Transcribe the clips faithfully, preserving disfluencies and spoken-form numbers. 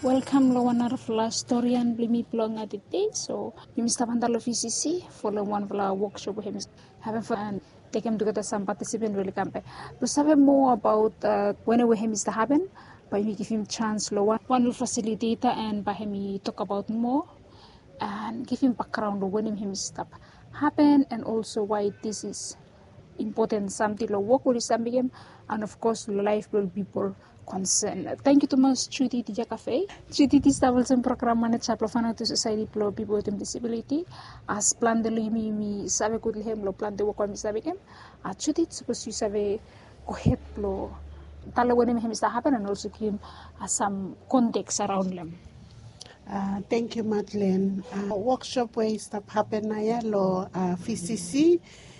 Welcome lo one of la historian blimi plong at the day. So you must have handle of V C C for the one of la workshop we have for and take him together some participant really campe. To have more about uh, when we have Mister Happen, by me give him chance lo one one will facilitator and by him talk about more and give him background of when him stop happen and also why this is important something lo work with some and of course life will people concern. Thank you to mas Chuti Tija Cafe. Chuti Tista some program manager plofana to society plo people with disability as plan de limi mi sabe kut lehem lo plan de work mi sabe kem. A Chuti suppose you sabe ko het plo talo when him start happen and also give as some context around them. Uh, thank you, Madeleine. Uh, workshop where stop happen na ya lo uh, V C C.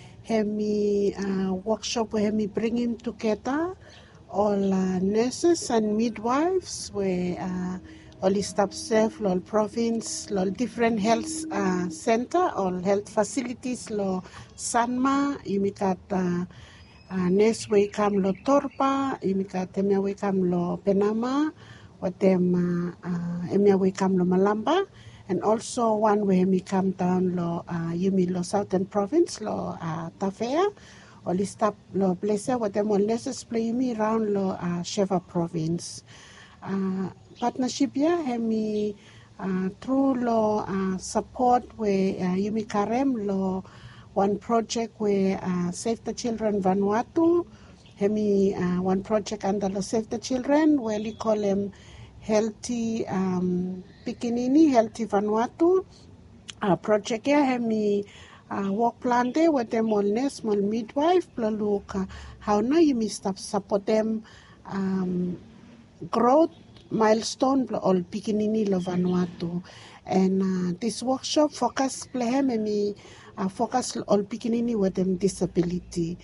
Hemi uh, workshop where hemi bring him together all uh, nurses and midwives where uh, all staff serve all province, all different health uh, center, all health facilities, lo Sanma, imikat uh, uh, nurse we come lo Torpa, imikat emia we come lo Penama, watem uh, uh, emia we come lo Malamba, and also one where we come down lo uh, yumi lo Southern Province lo uh, Tafea. All stop lo blessa what them all nurses play me around lo uh, Sheva Province. Uh, partnership ya hemi uh, through lo uh, support where uh, Yumi Karem lo one project where uh, Save the Children Vanuatu. Hemi uh, one project under lo Save the Children where we call them Healthy um, Pikinini, Healthy Vanuatu. Uh, project ya hemi Uh, work plan there with them all nurse, all midwife, look uh, how now you must support them um, growth milestone all Pikinini lo Vanuatu. And uh, this workshop focus play me uh, focus all Pikinini with them disability.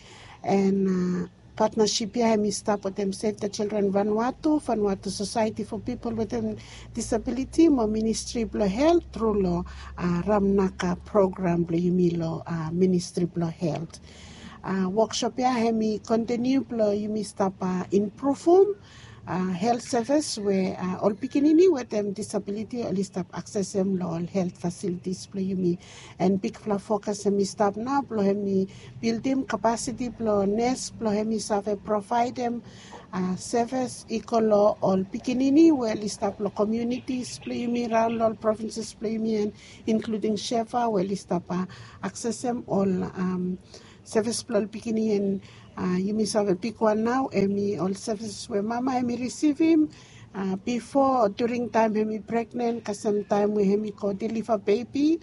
And uh, partnership here me start with them Save the Children Vanuatu, Vanuatu Society for People with them Disability, more Ministry of Health through lo uh, Ramnaka program blo yumi lo uh, Ministry of Health. Uh, workshop here me continue blo yumi stop uh, improve uh, health service where uh, all Pikinini with them disability all stop access them all health facilities blo yumi and big fla focus me stop now blo me build them capacity blo nurse blo me serve provide them uh, service equal all Pikinini where list up lo communities blo yumi around all provinces blo yumi and including Sheva where list up uh, access them all um, service blo Pikinini and Uh, you must have a big one now. Emi all services where mama emi receive him uh, before during time emi pregnant, cause sometime we emi go deliver baby.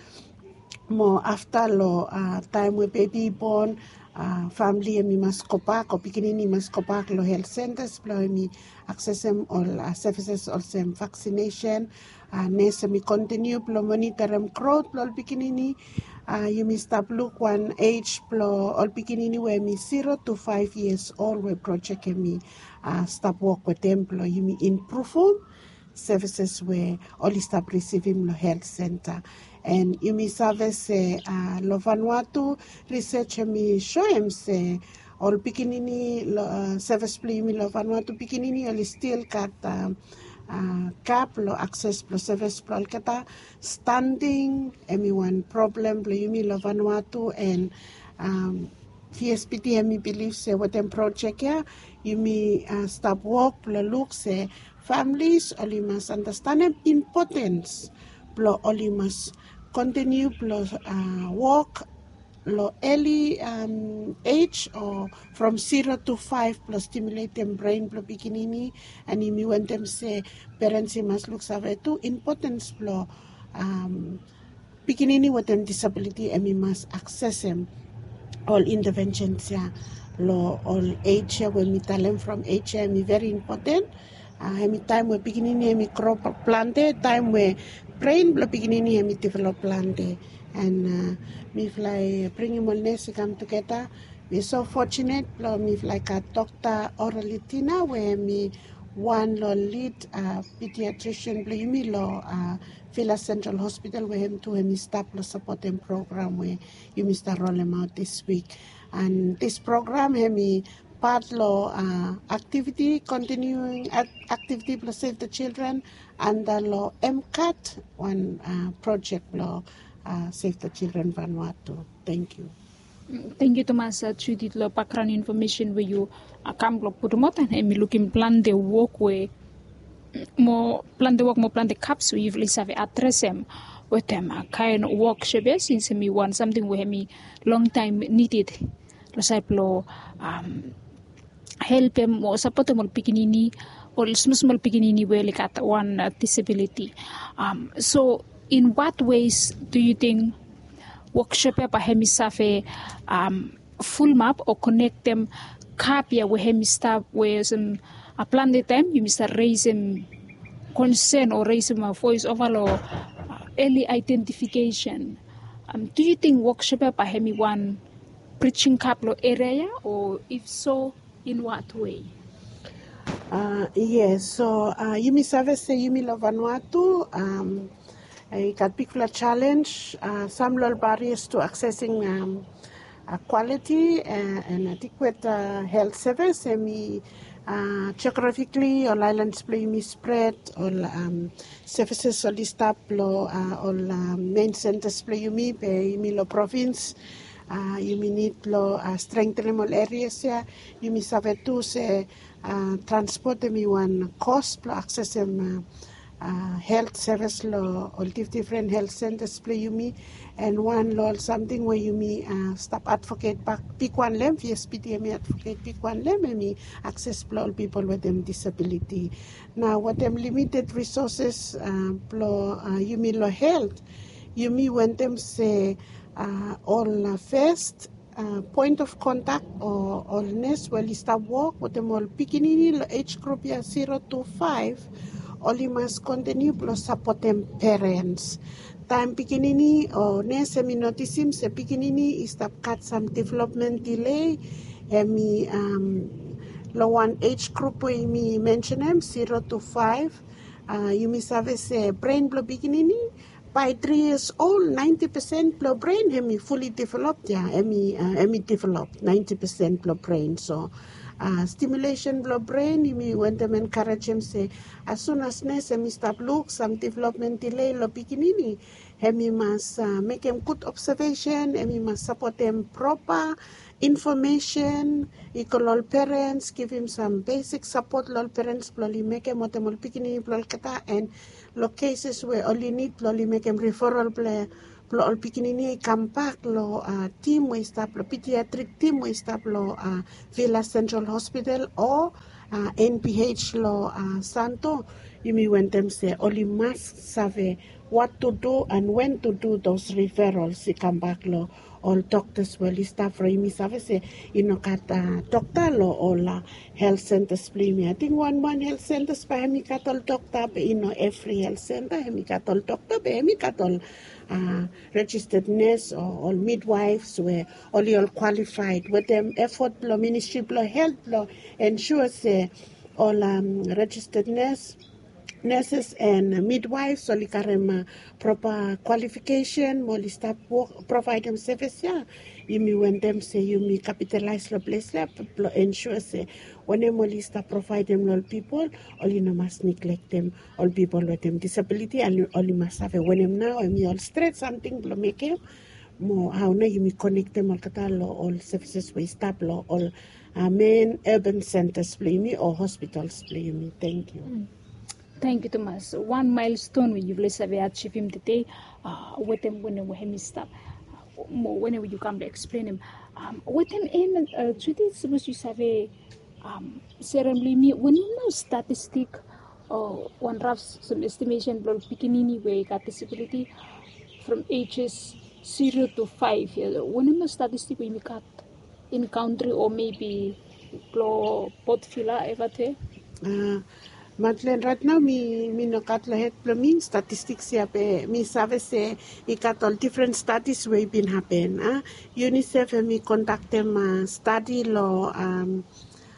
More after lo uh, time we baby born, uh, family emi must go back or Pikinini must go back lo health centers. Lo emi access them all uh, services, also vaccination. Uh, nurse emi continue lo monitor them growth lo Pikinini. Uh, you must stop look one age plo all Pikinini where me zero to five years old where project me uh, stop work with them plo you me improve services where all stop receiving lo health center and you me service uh, lo Vanuatu research me show him say all Pikinini lo uh, service plo you me lo Vanuatu Pikinini all still got um, Uh, cap lo access lo service lo kata standing emi one problem lo yumi lo Vanuatu and um, V S P T emi believe say what them project ya yumi uh, stop work lo look say families only must understand the importance lo only must continue lo uh, work lo early um, age or from zero to five plus stimulate them brain plus Pikinini and imi when them say parents must look save too importance lo um, Pikinini with them disability and we must access them all interventions ya lo all age when we tell them from age mi very important uh, hemi time we Pikinini hemi crop plante time we brain lo Pikinini hemi develop plante and uh, me fly bring him all nurse come together. We're so fortunate lo me like a doctor Oralitina where me one lo lead uh, pediatrician blo yumi lo uh, Villa Central Hospital where him to him start lo support them program where you start roll him out this week and this program hemi part lo uh, activity, continuing activity lo Save the Children, and the lo M C A T, one uh, project lo uh, Save the Children Vanuatu. Thank you. Thank you, Thomas. Uh, Judith, lo background information where you uh, come lo putumot and me looking plan the work where mo plan the work mo plan the caps we usually have address them with them a kind of workshop since me want something where me long time needed. Lo sa lo um help them or support them pikinini or small small pikinini where like at one uh, disability. Um, so in what ways do you think workshop pa hemisafe um full map or connect them kapia we hemista where some a plan the time you must raise them concern or raise them a voice over uh, early identification. Um, do you think workshop pa hemi one preaching couple area, or if so, in what way? Uh, yes, so uh, Yumi Savese Yumi lo Vanuatu, um, I got particular challenge, uh, some little barriers to accessing um, uh, quality and, and adequate uh, health service. Emi uh, geographically, all islands play me spread, all um, services all stop lo, uh, all um, main centers play yumi pe yumi lo province. Uh, you need lo uh, strengthen all areas here. You may have to say uh, transport them one cost lo access them uh, uh, health service lo all different health centers play you me and one lo something where you me uh, stop advocate back pick one lem V S P D me advocate pick one lem me access lo all people with them disability. Now what them limited resources uh, lo uh, you me lo health you me when them say Uh, all uh, first uh, point of contact or all nest well start work with them all pikinini age group ya zero to five all you must continue plus support them parents time pikinini or nest semi notice him se pikinini is start cut some development delay emi um lo one age group we me mention them zero to five uh, you must have a brain blow pikinini. By three years old, ninety percent blood brain, hemi fully developed, yeah, hemi, uh, hemi developed, ninety percent blood brain. So, uh, stimulation blood brain, hemi when them encourage him say, as soon as ness, hemi stop look, some development delay, lo pikinini, hemi must uh, make him good observation, hemi must support them proper information, equal all parents, give him some basic support, all parents, ploli make him what them all pikinini, plol kata, and lo cases where all you need lo make them referral play lo all pikinini come back lo uh, team we stop lo pediatric team we stop lo uh, Villa Central Hospital or uh, N P H lo uh, Santo you mean when them say all you must save what to do and when to do those referrals you come back lo all doctors well staff for me say you know kata doctor lo all uh, health centers play me I think one one health centers pa mi katol doctor be you know every health center mi katol doctor be mi katol uh, registered nurse or all midwives where all you all qualified with them effort lo ministry lo health lo ensure say all um, registered nurse nurses and midwives so li karema proper qualification mo li stop work provide them service yeah you me when them say you me capitalize the place la ensure say when them li stop provide them all people all you know must neglect them all people with them disability and all you must have when them now and me all straight something lo make them mo how na you me connect them all kata lo all services we stop lo all uh, main urban centers play me or hospitals play me. Thank you. Mm. Thank you, Thomas. One milestone when you bless have achieved him today, uh, with them when we have stop. Uh, whenever you come to explain him, um, with them in uh, today supposed to have a um, ceremony. Me when you know statistic, or uh, one rough some estimation, blood pikinini where got disability from ages zero to five years. When you know statistic we got in country or maybe blow pot fila ever there. Uh, Madeleine, right now mi mi no kat lahat plumbing statistics ya pe mi sabe se I got all different studies we been happen. Ah, UNICEF mi contact them uh, study lo um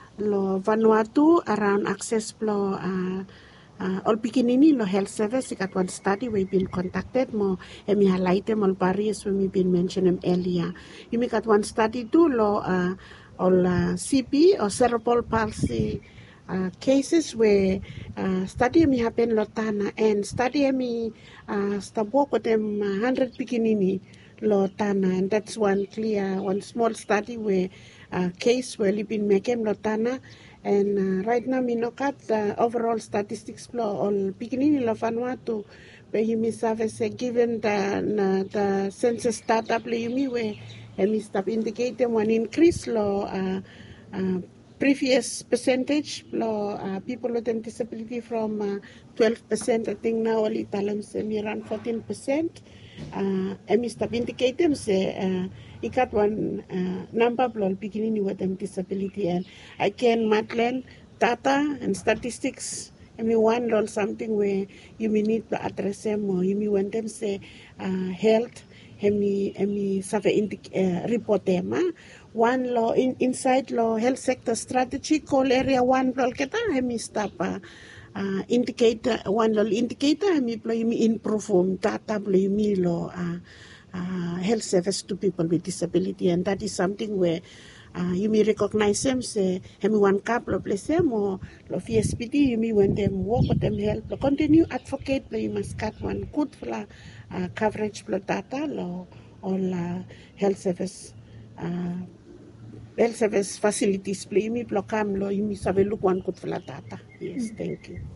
lo Vanuatu around access lo uh, uh, all pikinini lo health service. I got one study we been contacted mo emi highlight them all barriers we been mention them earlier. You mi got one study do lo uh, or uh, C P or cerebral palsy uh, cases where uh, study mi happen lotana and study mi uh, stabok with them uh, hundred pikinini lotana, and that's one clear one small study where uh, case where libin mekem lotana. And uh, right now, we look at the overall statistics flow all pikinini lo Vanuatu, where you miss service given the the census data play you me where and we stop indicating one increase lo uh, uh, previous percentage lo uh, people with them disability from uh, twelve percent. I think now only talents around fourteen percent. Uh, and we stop indicating say. Uh, I got one uh, number of beginning with them disability, and I can Madeleine data and statistics. I mean one or something where you may need to address them or you may want them say uh, health. Hemi hemi save uh, report them. Huh? One law in, inside law health sector strategy call area one law kita hemi stop. Uh, uh, indicator one law indicator hemi play me improve data play me law. Uh, Uh, health service to people with disability, and that is something where uh, you may recognize them, say, hemi one couple of them or lo V S P D, you may want them work with them help, lo continue advocate, lo you must cut one good for uh, coverage for data, lo all uh, health service uh, health service facilities, play me blocam, lo you may have look one good for data. Yes, thank you.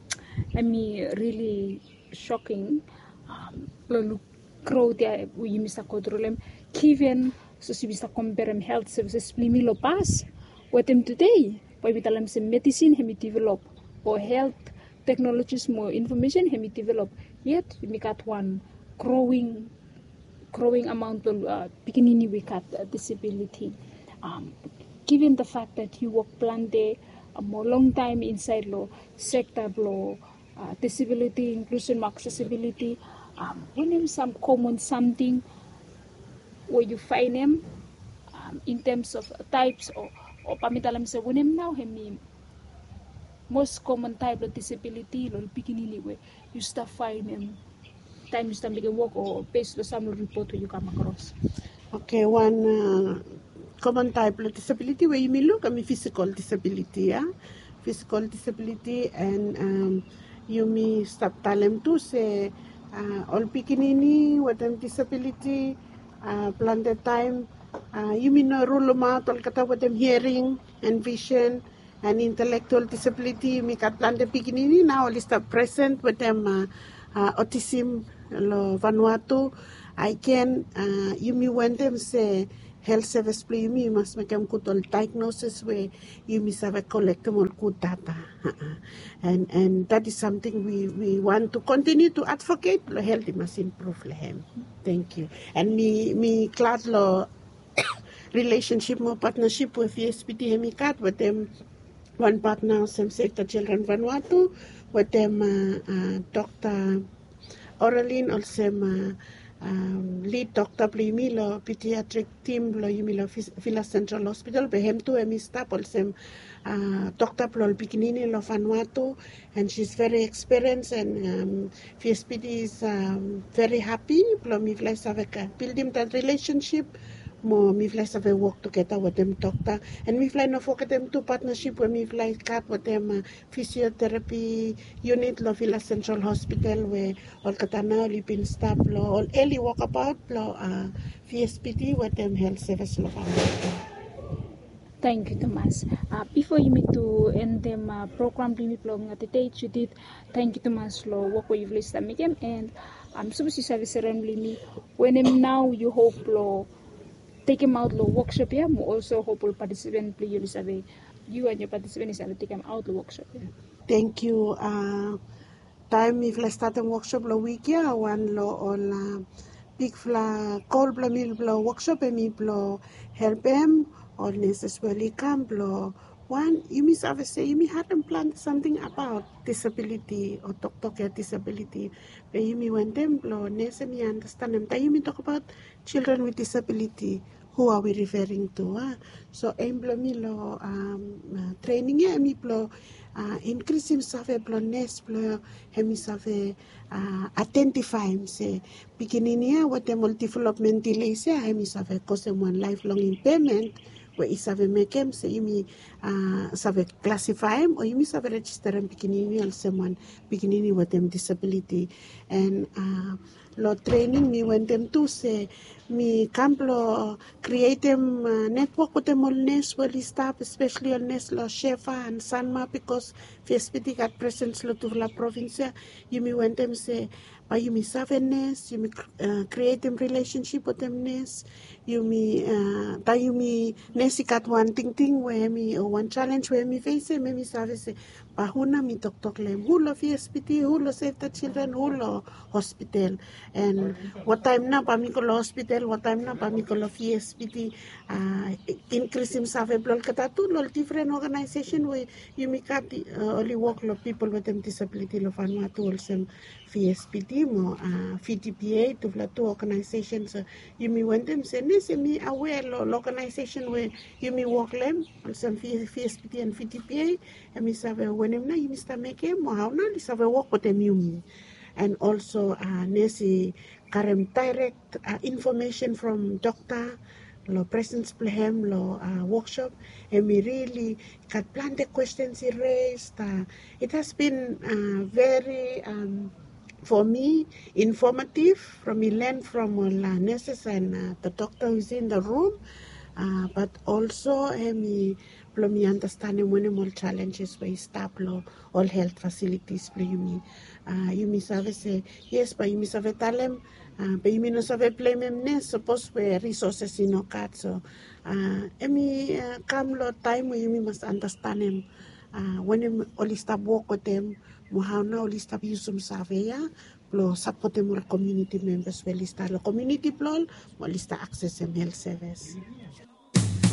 I mean, really shocking. Um, lo crowd ya we misa controlem given so si bisa compare health services plimi lo pass what them today poi bitalam se medicine hemi develop or health technologies more information hemi develop yet we got one growing growing amount of uh, beginning we got uh, disability um given the fact that you work plan day a more long time inside law sector law uh, disability inclusion accessibility. Um, when them some common something where you find them um, in terms of types or or pamitalam sa when them now hemi most common type of disability lo beginning where you start find them time you start making work or based on some report where you come across. Okay, one uh, common type of disability where you may look I mean physical disability, yeah, physical disability, and um, you may start talem to say. Uh, all pikinini with them disability, uh, plan the time, uh, you mean no rule out all kata with them hearing and vision and intellectual disability, you make a plan the pikinini now all is present with them uh, uh, autism lo Vanuatu. I can uh, you me when them say health service play you me must make them good all diagnosis where you must have a collectible good data uh-uh. and and that is something we, we want to continue to advocate lo health must improve lehem. Thank you. And me me glad lo relationship mo partnership with V S P D hemi kat with them one partner same sector children Vanuatu with them uh, uh, Doctor Oraline also uh, Um, lead doctor plimi lo pediatric team lo yumi lo Villa Central Hospital behem tu emi staff also uh, doctor plol bikinini lo Vanuatu, and she's very experienced, and um, V S P D is um, very happy plo mi vlei save building that relationship mo mi vlei save work together with them doctor, and mi vlei no forget them to partnership with mi vlei cut with them uh, physiotherapy unit lo Villa Central Hospital where all katana li bin staff lo all early walkabout lo uh, V S P D with them health service lo Vanuatu. Thank you, Thomas. Uh, before you meet to end them uh, program limit long at the date you did, thank you, Thomas. Lo work with you list again, and I'm um, supposed to service limit when him now you hope lo take him out lo workshop yeah, also hope will participant play you survey you and your participants are take him out the workshop. Yeah. Thank you. Uh, time if let's start a workshop lo week yeah one lo all uh, big fla call bla mil bla workshop e mi bla help him or necessarily come bla one you miss obviously you may have them plan something about disability or talk talk at disability but you may want them bla necessarily understand them you may talk about children with disability. Who are we referring to? Huh? So, emblo milo um, uh, training ya mi plo uh, increase himself a plo nest plo himself a uh, identify him say beginning ya what the multi development delays ya himself a cause one lifelong impairment we isave make him se imi uh, save classify him or imi save register him pikinini al someone pikinini with them disability and uh, lo training mi when them to say mi camplo create them uh, network with them all nest well staff especially on nest lo Shefa and Sanma because F S P D got presence lo to la provincia you mi when them say pa you mi save nest you mi uh, create them relationship with them nest you mi uh, ta you mi nest got one thing thing where mi or one challenge where mi face me mi save say pa huna mi tok tok lem hulo F S P D hulo save the children hulo hospital and what time na pa mi ko lo hospital what time na pa mi ko lo F S P D uh, increase him save blol kata tu lo different organization where you mi kat uh, only work lo people with them disability lo Vanuatu also F S P D mo uh, V T P A to la two organizations uh, you mi when them say ne se mi aware lo, lo organization where you mi work lem also F S P D and V T P A and mi save when him na you mi sta make mo how na li save work with them you mi and also uh, nesi karem direct uh, information from doctor lo presence plehem lo uh, workshop and we really got plenty questions he raised uh, it has been uh, very um, for me informative from me learn from all uh, nurses and uh, the doctor who's in the room uh, but also uh, me Plo mi understanding when more challenges we stop lo all health facilities plo you me uh, you me save say yes but you me save talem uh, but you me no save play mem ne suppose we resources in no cat so uh, emi uh, come lo time you me must understand him uh, when him only stop work with them mo how na only stop use some save ya plo support them community members well lista lo community plo mo lista access them health service.